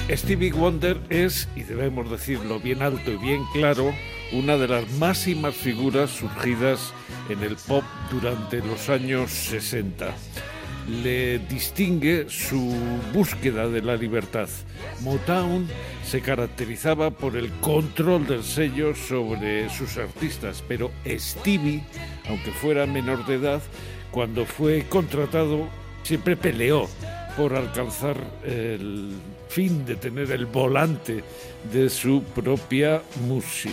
Stevie Wonder es, y debemos decirlo bien alto y bien claro, una de las máximas figuras surgidas en el pop durante los años 60. Le distingue su búsqueda de la libertad. Motown se caracterizaba por el control del sello sobre sus artistas, pero Stevie, aunque fuera menor de edad, cuando fue contratado, siempre peleó por alcanzar el fin de tener el volante de su propia música.